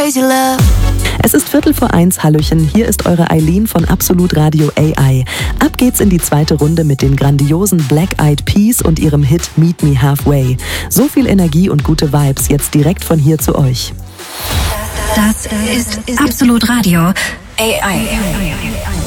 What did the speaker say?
crazy love. Es ist 1:15, Hallöchen, hier ist eure Eileen von Absolut Radio AI. Ab geht's in die zweite Runde mit den grandiosen Black Eyed Peas und ihrem Hit Meet Me Halfway. So viel Energie und gute Vibes jetzt direkt von hier zu euch. Das ist Absolut Radio AI.